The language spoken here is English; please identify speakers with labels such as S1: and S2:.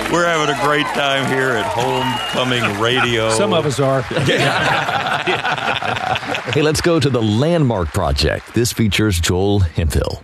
S1: We're having a great time here at Homecoming Radio.
S2: Some of us are.
S3: Hey, let's go to the Landmark Project. This features Joel Hemphill.